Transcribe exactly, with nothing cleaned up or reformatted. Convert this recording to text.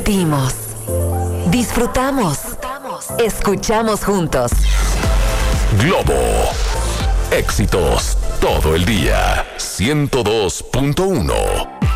Sentimos, disfrutamos, escuchamos juntos. Globo, éxitos todo el día. ciento dos punto uno